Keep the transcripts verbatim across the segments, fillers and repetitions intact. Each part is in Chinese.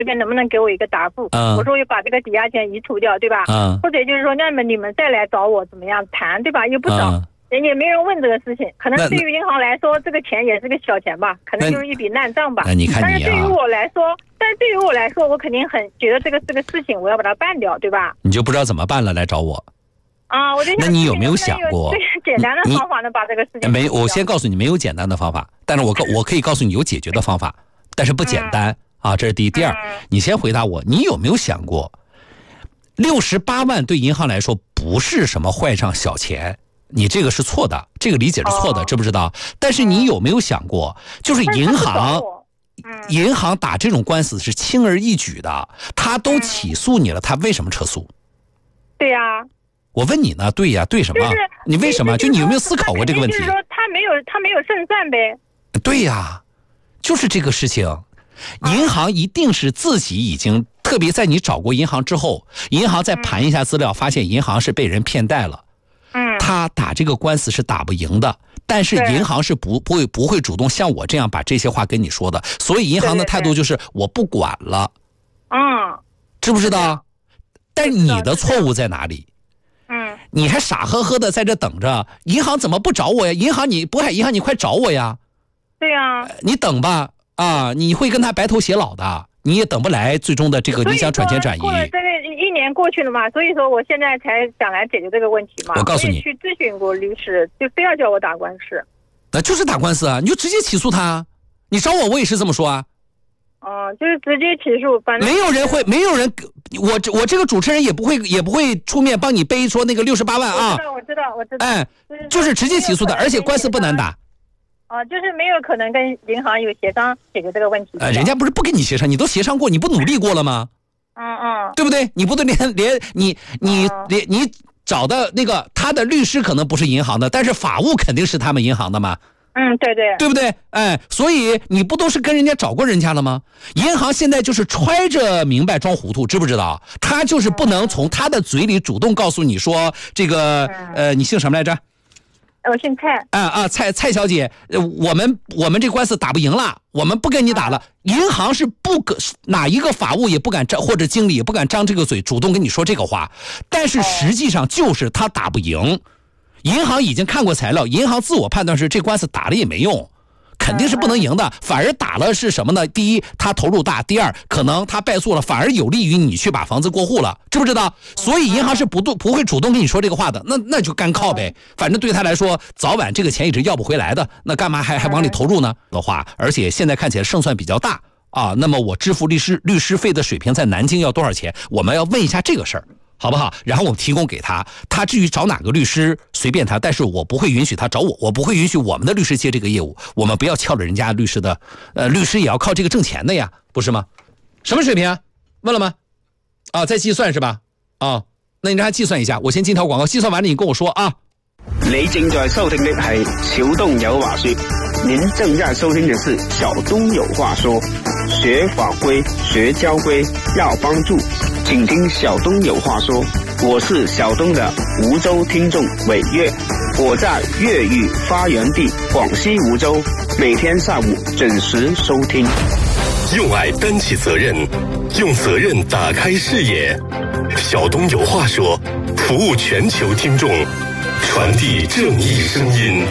这边能不能给我一个答复？ 嗯、 我说我把这个抵押权移除掉，对吧？ 嗯、 或者就是说，那么你们再来找我怎么样谈，对吧？又不找。嗯也没人问这个事情，可能对于银行来说，这个钱也是个小钱吧，可能就是一笔烂账吧。 那你看你啊， 但是对于我来说，但是对于我来说，我肯定很觉得这个这个事情我要把它办掉，对吧？ 你就不知道怎么办了，来找我。 啊，我就想那你有没有想过最简单的方法呢？把这个事情没？我先告诉你，没有简单的方法，但是我我可以告诉你有解决的方法，但是不简单、嗯、啊。这是第一。第二、嗯，你先回答我，你有没有想过，六十八万对银行来说不是什么坏账小钱？你这个是错的，这个理解是错的，哦、知不知道？但是你有没有想过，就是银行，嗯、银行打这种官司是轻而易举的，他都起诉你了，他为什么撤诉？ 对呀、啊， 我问你呢，对呀，对什么？ 就是、 你为什么？就你有没有思考过这个问题？ 就是说他没有，他没有胜算呗。 对呀，就是这个事情，银行一定是自己已经，特别在你找过银行之后，银行再盘一下资料，发现银行是被人骗贷了。 嗯， 他打这个官司是打不赢的，但是银行是不不会不会主动像我这样把这些话跟你说的，所以银行的态度就是我不管了， 嗯， 知不知道？但你的错误在哪里？ 嗯， 你还傻呵呵的在这等着，银行怎么不找我呀？银行你渤海银行你快找我呀！ 对呀、啊， 你等吧啊，你会跟他白头偕老的，你也等不来最终的这个你想转钱转移。 一年过去了嘛，所以说我现在才想来解决这个问题嘛。 我告诉你， 去咨询过律师，就非要叫我打官司。 那就是打官司啊，你就直接起诉他。你找我，我也是这么说啊。 哦、呃，就是直接起诉，反正没有人会，没有人，我我这个主持人也不会，也不会出面帮你背说那个六十八万啊。 我知道，我知道，我知道。 哎，就是直接起诉的，而且官司不难打。 啊、呃，就是没有可能跟银行有协商解决这个问题。 呃，人家不是不跟你协商，你都协商过，你不努力过了吗？ 嗯嗯， 对不对？你不对，连连你你连你找的那个他的律师可能不是银行的，但是法务肯定是他们银行的嘛。 嗯，对对， 对不对？哎，所以你不都是跟人家找过人家了吗？银行现在就是揣着明白装糊涂，知不知道？他就是不能从他的嘴里主动告诉你说这个，呃，你姓什么来着？ 我姓蔡。 啊啊，蔡蔡小姐，我们我们这官司打不赢了，我们不跟你打了。银行是不可哪一个法务也不敢张，或者经理也不敢张这个嘴，主动跟你说这个话。但是实际上就是他打不赢，银行已经看过材料，银行自我判断是这官司打了也没用。肯定是不能赢的，反而打了是什么呢？第一，他投入大；第二，可能他败诉了，反而有利于你去把房子过户了，知不知道？所以银行是不不会主动跟你说这个话的，那那就干靠呗。反正对他来说，早晚这个钱也是要不回来的，那干嘛还还往里投入呢？的话，而且现在看起来胜算比较大啊。那么我支付律师律师费的水平在南京要多少钱？我们要问一下这个事儿。好不好？然后我们提供给他，他至于找哪个律师随便他，但是我不会允许他找我，我不会允许我们的律师接这个业务，我们不要撬了人家律师的，呃，律师也要靠这个挣錢的呀，不是嗎？什麼水平啊？問了嗎？啊，在計算是吧？啊，那你讓他計算一下，我先進條廣告，計算完了你跟我說啊。 你正在收聽的係小東有話說，您正在收聽的是小東有話說，學法規學交規要幫助，請聽小東有話說。我是小東的梧州聽眾偉月，我在粵語發源地廣西梧州，每天下午準時收聽。 用愛擔起責任，用責任打開視野。小東有話說，服務全球聽眾，傳遞正義聲音。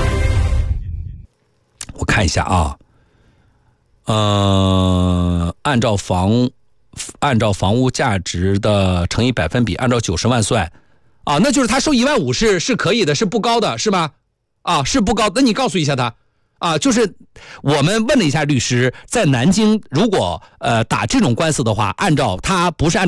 我看一下啊，呃，按照房按照房屋价值的乘以百分比，按照九十万算啊，那就是他收一万五是是可以的，是不高的，是吗？啊，是不高。那你告诉一下他啊，就是我们问了一下律师，在南京如果呃打这种官司的话，按照他不是按照